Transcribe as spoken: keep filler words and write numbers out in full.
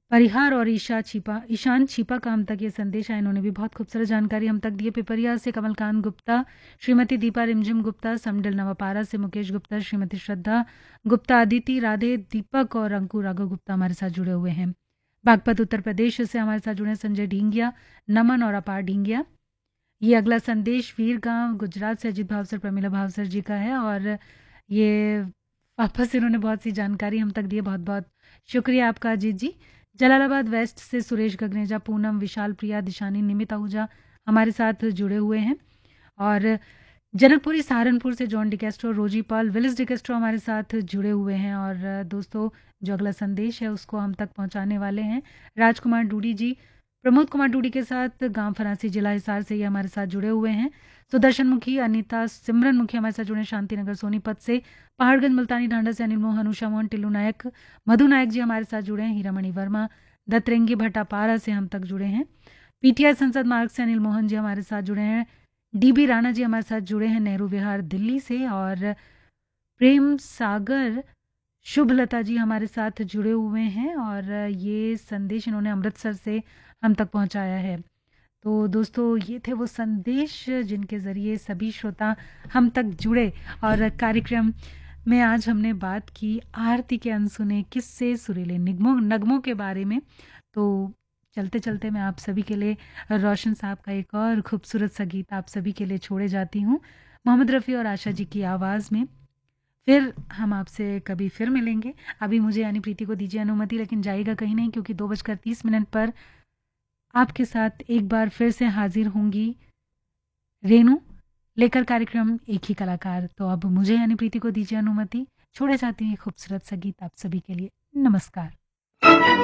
परिहार और ईशा छिपा ईशान छिपा का हम तक ये संदेश है। इन्होंने भी बहुत खूबसूरत जानकारी हम तक दी है। पिपरिया से कमलकांत गुप्ता, श्रीमती दीपा रिमझिम गुप्ता, समडल नवापारा से मुकेश गुप्ता, श्रीमती श्रद्धा गुप्ता, अदिति राधे, दीपक और अंकुर राघव गुप्ता हमारे साथ जुड़े हुए हैं। बागपत उत्तर प्रदेश से हमारे साथ जुड़े संजय ढींगिया, नमन और अपार ढींगिया। ये अगला संदेश वीरगांव गुजरात से अजीत भावसर प्रमिला भावसर जी का है और ये वापस इन्होंने बहुत सी जानकारी हम तक दी है। बहुत बहुत शुक्रिया आपका अजीत जी। जलालाबाद वेस्ट से सुरेश गगनेजा, पूनम, विशाल प्रिया, दिशानी, निमित आहूजा हमारे साथ जुड़े हुए हैं और जनकपुरी सहारनपुर से जॉन डिकेस्ट्रो, रोजी पाल, विलिस डिकेस्ट्रो हमारे साथ जुड़े हुए हैं। और दोस्तों जो अगला संदेश है उसको हम तक पहुंचाने वाले हैं राजकुमार डूडी जी, प्रमोद कुमार डूडी के साथ गांव फरासी जिला हिसार से ये हमारे साथ जुड़े हुए हैं। सुदर्शन मुखी, अनीता, सिमरन मुखी हमारे साथ जुड़े, शांतिनगर सोनीपत से, पहाड़गंज मुल्तानी ढांडा से अनिल मोहन, उषा मोहन, टिल्लू नायक, मधु नायक जी हमारे साथ जुड़े हैं। हीरामणि वर्मा दतरेंगी भट्टापारा से हम तक जुड़े हैं। पीटीआई संसद मार्ग से अनिल मोहन जी हमारे साथ जुड़े हैं। डीबी राणा जी हमारे साथ जुड़े हैं नेहरू विहार दिल्ली से और प्रेम सागर शुभलता जी हमारे साथ जुड़े हुए हैं और ये संदेश इन्होंने अमृतसर से हम तक पहुंचाया है। तो दोस्तों ये थे वो संदेश जिनके ज़रिए सभी श्रोता हम तक जुड़े और कार्यक्रम में आज हमने बात की आरती के अनसुने किस्से, सुरीले निगमों नगमों के बारे में। तो चलते चलते मैं आप सभी के लिए रोशन साहब का एक और खूबसूरत सा गीत आप सभी के लिए छोड़े जाती हूँ, मोहम्मद रफ़ी और आशा जी की आवाज़ में। फिर हम आपसे कभी फिर मिलेंगे। अभी मुझे यानी प्रीति को दीजिए अनुमति, लेकिन जाइएगा कहीं नहीं क्योंकि दो बजकर तीस मिनट पर आपके साथ एक बार फिर से हाजिर होंगी रेनू लेकर कार्यक्रम एक ही कलाकार। तो अब मुझे यानी प्रीति को दीजिए अनुमति, छोड़े जाती हूँ खूबसूरत सा गीत आप सभी के लिए। नमस्कार।